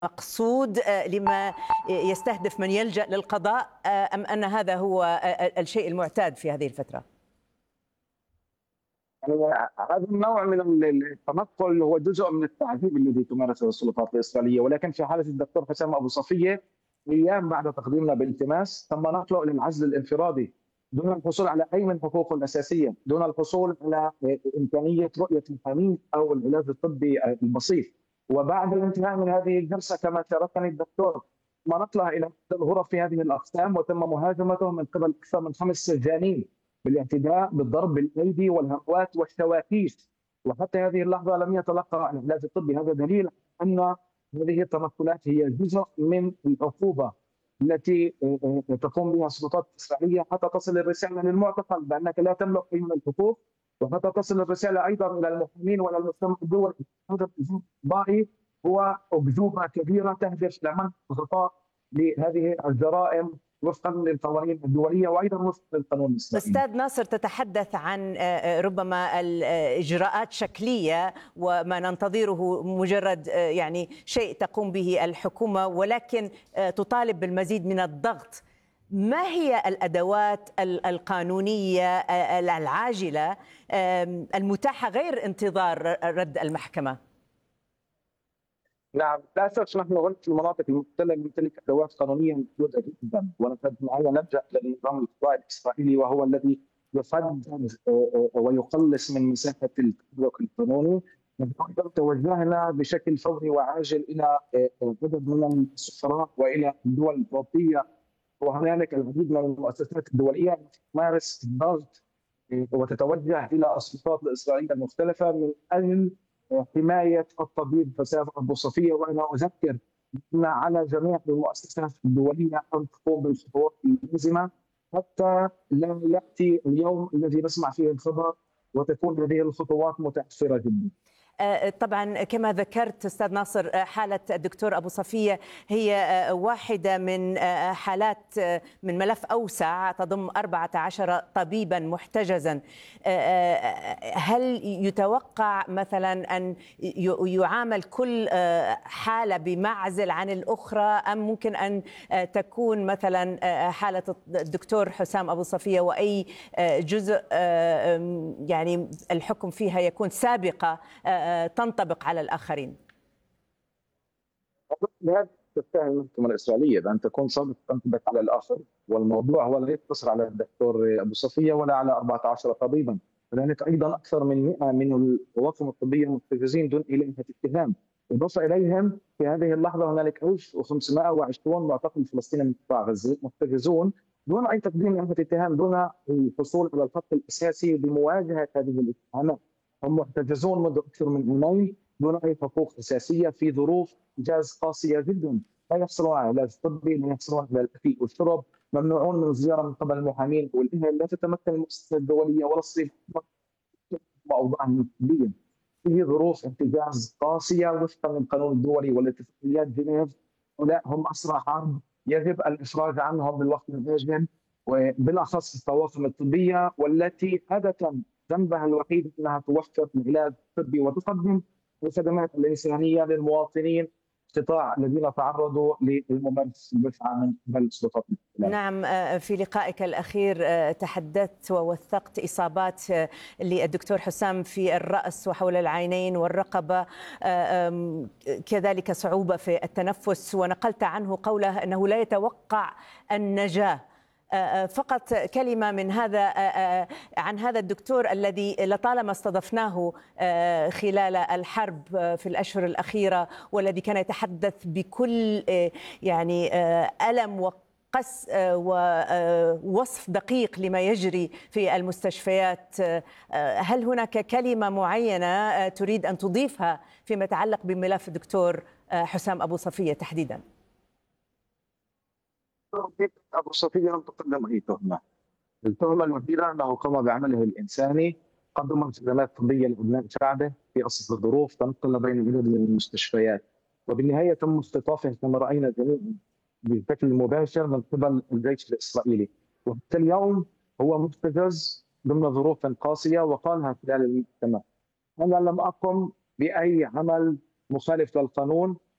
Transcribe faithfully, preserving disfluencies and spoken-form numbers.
مقصود لما يستهدف من يلجأ للقضاء، أم أن هذا هو الشيء المعتاد في هذه الفترة؟ هذا النوع من التنقل هو جزء من التعذيب الذي تمارسه السلطات الإسرائيلية، ولكن في حالة الدكتور حسام أبو صفية أيام بعد تقديمنا بالتماس تم نقله إلى العزل الانفرادي دون الحصول على أي من حقوقه الأساسية، دون الحصول على إمكانية رؤية الحميد أو العلاج الطبي البسيط. وبعد الانتهاء من هذه الجلسة كما شاركني الدكتور تم نقله إلى الغرف في هذه الأقسام، وتم مهاجمته من قبل أكثر من خمس سجانين بالاعتداء بالضرب بالايدي والهوات والشواكيش، وحتى هذه اللحظه لم يتلقى العلاج الطبي. هذا دليل ان هذه التنقلات هي جزء من العقوبه التي تقوم بها السلطات الاسرائيليه حتى تصل الرساله للمعتقل بانك لا تملك اي من الحقوق، وحتى تصل الرساله ايضا الى المحامين والى المجتمع الدولي. هذا الاسلوب القضائي هو اكذوبه كبيره تهدف لمنع الغطاء لهذه الجرائم وفقا للقوانين الدوليه وايضا وفقا للقانون الاسرائيلي. استاذ ناصر، تتحدث عن ربما الاجراءات شكليه وما ننتظره مجرد يعني شيء تقوم به الحكومه، ولكن تطالب بالمزيد من الضغط. ما هي الادوات القانونيه العاجله المتاحه غير انتظار رد المحكمه؟ نعم، للاسف نحن هنا في المناطق المحتله نمتلك ادوات قانونيه محدوده جدا، ونحن معنا نلجا للنظام القضائي الاسرائيلي وهو الذي يفجر ويقلص من مساحه التحرك القانوني. نحن توجهنا بشكل فوري وعاجل الى عدد من السفراء والى الدول الاوروبيه، وهنالك العديد من المؤسسات الدوليه تمارس الضغط وتتوجه الى السلطات الاسرائيليه المختلفه من اجل حمايه الطبيب حسام ابو صفيه. وانا اذكر ان على جميع المؤسسات الدوليه ان تقوم بالخطوات اللازمه حتى لا ياتي اليوم الذي نسمع فيه الخبر وتكون هذه الخطوات متاخره جدا. طبعا كما ذكرت استاذ ناصر، حاله الدكتور ابو صفيه هي واحده من حالات من ملف اوسع تضم أربعة عشر طبيبا محتجزا. هل يتوقع مثلا ان يعامل كل حاله بمعزل عن الاخرى، ام ممكن ان تكون مثلا حاله الدكتور حسام ابو صفيه واي جزء يعني الحكم فيها يكون سابقه تنطبق على الآخرين؟ هذا تستاهل المحكمة الإسرائيلية بأن تكون سابقة تنطبق على الآخر، والموضوع هو لا يقتصر على الدكتور أبو صفية ولا على أربعة عشر طبيبا، هناك أيضا أكثر من مئة من الطواقم الطبية المحتجزين دون إليهم اتهام. إضافة إليهم في هذه اللحظة هنالك ألف وخمسمائة وعشرين معتقل فلسطيني من قطاع غزة محتجزون دون أي تقديم لهم اتهام، دون الحصول على الخط الأساسي لمواجهة هذه الاتهامات. هم محتجزون منذ اكثر من عامين دون اي حقوق اساسيه في ظروف انجاز قاسيه جدا، لا يحصلون على علاج طبي، لا يحصلون على الاكل والشرب، ممنوعون من الزياره من قبل المحامين والاهل، لا تتمكن المؤسسات الدوليه ولا الصيف واوضاعهم الطبيه. في ظروف انتجاز قاسيه وفقا للقانون الدولي والاتفاقيات جنيف، هؤلاء هم اسرى حرب يجب الافراج عنهم بالوقت العاجل، وبالاخص الطواقم الطبيه والتي عاده ذنبها الوحيد انها توفر العلاج الطبي وتقدم الخدمات الانسانيه للمواطنين القطاع الذين تعرضوا للممارسه البشعه من قبل السلطات. نعم، في لقائك الأخير تحدثت ووثقت إصابات للدكتور حسام في الرأس وحول العينين والرقبة، كذلك صعوبة في التنفس، ونقلت عنه قوله أنه لا يتوقع النجاة. فقط كلمة من هذا عن هذا الدكتور الذي لطالما استضفناه خلال الحرب في الأشهر الأخيرة، والذي كان يتحدث بكل يعني ألم وقس ووصف دقيق لما يجري في المستشفيات. هل هناك كلمة معينة تريد أن تضيفها فيما يتعلق بملف الدكتور حسام أبو صفية تحديداً؟ أبو صفية لم تقدم أي تهمة. التهمة الوحيدة أنه قام بعمله الإنساني، قدم خدمات طبية لأبناء شعبه في أصعب الظروف، تنقل بين عدد من المستشفيات، وبالنهاية تم اختطافه كما رأينا جميعا بشكل مباشر من قبل الجيش الإسرائيلي، وحتى اليوم هو محتجز ضمن ظروف قاسية. وقالها خلال المحكمة: أنا لم أقم بأي عمل مخالف للقانون،